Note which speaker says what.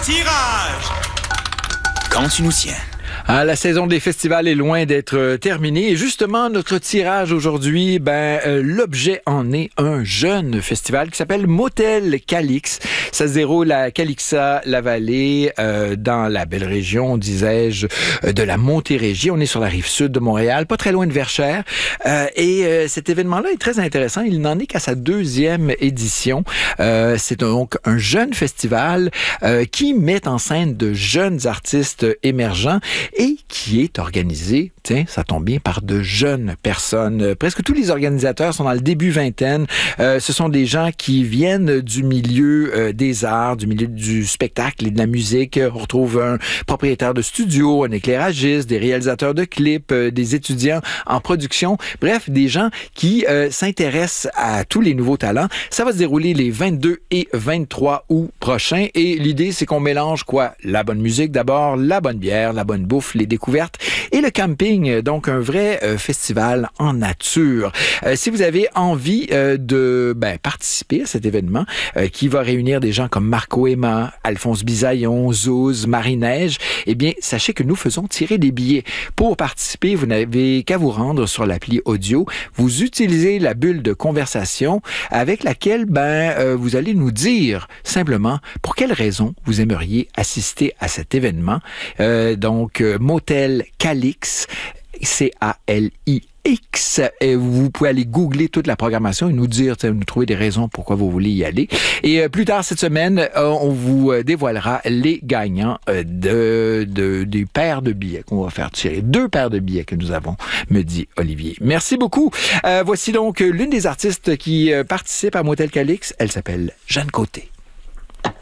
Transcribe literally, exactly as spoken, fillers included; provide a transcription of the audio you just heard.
Speaker 1: tirage. Quand tu nous tiens.
Speaker 2: Ah, la saison des festivals est loin d'être euh, terminée et justement notre tirage aujourd'hui, ben euh, l'objet en est un jeune festival qui s'appelle Motel Calix. Ça se déroule à Calixa-la-Vallée, euh, dans la belle région, disais-je, euh, de la Montérégie. On est sur la rive sud de Montréal, pas très loin de Verchères. Euh, et euh, cet événement-là est très intéressant. Il n'en est qu'à sa deuxième édition. Euh, c'est donc un jeune festival euh, qui met en scène de jeunes artistes émergents et qui est organisé, tiens, ça tombe bien, par de jeunes personnes. Presque tous les organisateurs sont dans le début vingtaine. Euh, ce sont des gens qui viennent du milieu euh, des arts, du milieu du spectacle et de la musique. On retrouve un propriétaire de studio, un éclairagiste, des réalisateurs de clips, euh, des étudiants en production. Bref, des gens qui euh, s'intéressent à tous les nouveaux talents. Ça va se dérouler les vingt-deux et vingt-trois août prochains. Et l'idée, c'est qu'on mélange quoi? La bonne musique d'abord, la bonne bière, la bonne bouffe, les découvertes et le camping, donc un vrai euh, festival en nature. Euh, si vous avez envie euh, de ben, participer à cet événement euh, qui va réunir des gens comme Marco Emma, Alphonse Bisaillon, Zouz, Marie-Neige, eh bien, sachez que nous faisons tirer des billets. Pour participer, vous n'avez qu'à vous rendre sur l'appli audio. Vous utilisez la bulle de conversation avec laquelle ben, euh, vous allez nous dire simplement pour quelle raison vous aimeriez assister à cet événement. Euh, donc, euh, Motel Calix, C A L I X. Et vous pouvez aller googler toute la programmation et nous dire, nous trouver des raisons pourquoi vous voulez y aller. Et euh, plus tard cette semaine, euh, on vous dévoilera les gagnants euh, de, de des paires de billets qu'on va faire tirer. Deux paires de billets que nous avons, me dit Olivier. Merci beaucoup. Euh, voici donc l'une des artistes qui euh, participe à Motel Calix. Elle s'appelle Jeanne Côté.